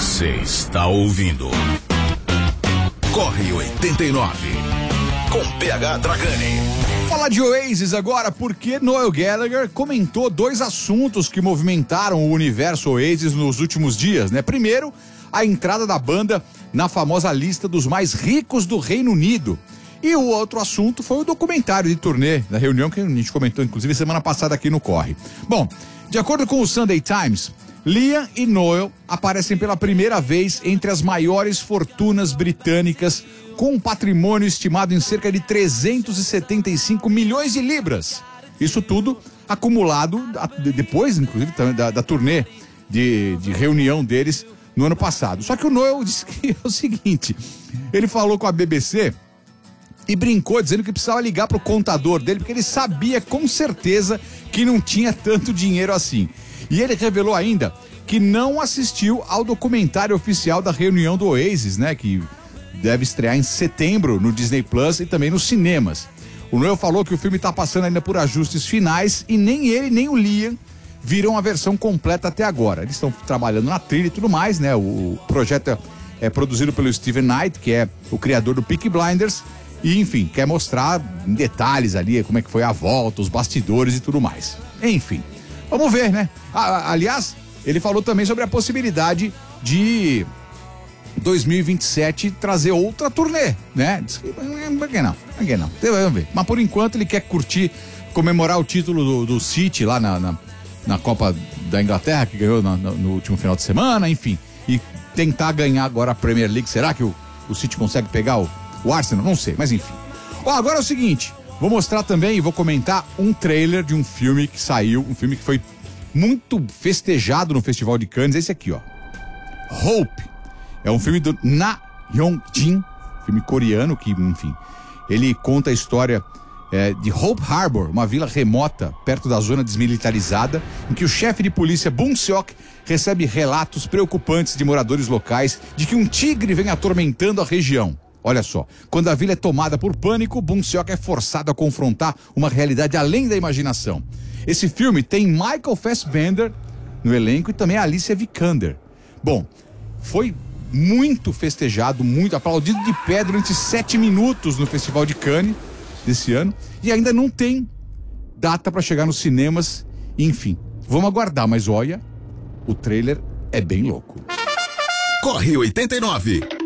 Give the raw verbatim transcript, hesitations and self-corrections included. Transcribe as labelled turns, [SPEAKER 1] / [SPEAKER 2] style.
[SPEAKER 1] Você está ouvindo Corre oitenta e nove com P H Dragani.
[SPEAKER 2] Falar de Oasis agora, porque Noel Gallagher comentou dois assuntos que movimentaram o universo Oasis nos últimos dias, né? Primeiro, a entrada da banda na famosa lista dos mais ricos do Reino Unido. E o outro assunto foi o documentário de turnê da reunião que a gente comentou, inclusive, semana passada aqui no Corre. Bom, de acordo com o Sunday Times, Liam e Noel aparecem pela primeira vez entre as maiores fortunas britânicas, com um patrimônio estimado em cerca de trezentos e setenta e cinco milhões de libras. Isso tudo acumulado depois, inclusive, da, da turnê de, de reunião deles no ano passado. Só que o Noel disse que é o seguinte, ele falou com a B B C e brincou dizendo que precisava ligar pro contador dele, porque ele sabia com certeza que não tinha tanto dinheiro assim. E ele revelou ainda que não assistiu ao documentário oficial da reunião do Oasis, né, que deve estrear em setembro no Disney Plus e também nos cinemas. O Noel falou que o filme está passando ainda por ajustes finais e nem ele nem o Liam viram a versão completa até agora. Eles estão trabalhando na trilha e tudo mais, né? O projeto é, é produzido pelo Steven Knight, que é o criador do Peaky Blinders, e enfim, quer mostrar em detalhes ali como é que foi a volta, os bastidores e tudo mais. Enfim, vamos ver, né? Ah, aliás, ele falou também sobre a possibilidade de dois mil e vinte e sete trazer outra turnê, né? Diz que, por que não? Por que não? Vamos ver. Mas por enquanto ele quer curtir, comemorar o título do, do City lá na, na, na Copa da Inglaterra, que ganhou no, no último final de semana, enfim. E tentar ganhar agora a Premier League. Será que o, o City consegue pegar o, o Arsenal? Não sei, mas enfim. Ó, agora é o seguinte, vou mostrar também e vou comentar um trailer de um filme que saiu, um filme que foi muito festejado no Festival de Cannes, esse aqui, ó. Hope. É um filme do Na Hyung-jin, filme coreano que, enfim, ele conta a história é, de Hope Harbor, uma vila remota perto da zona desmilitarizada, em que o chefe de polícia Bong Seok recebe relatos preocupantes de moradores locais de que um tigre vem atormentando a região. Olha só, quando a vila é tomada por pânico, Bong Seok é forçado a confrontar uma realidade além da imaginação. Esse filme tem Michael Fassbender no elenco e também a Alicia Vikander. Bom, foi muito festejado, muito aplaudido de pé durante sete minutos no Festival de Cannes desse ano e ainda não tem data para chegar nos cinemas, enfim, vamos aguardar, mas olha, o trailer é bem louco.
[SPEAKER 1] Corre oitenta e nove.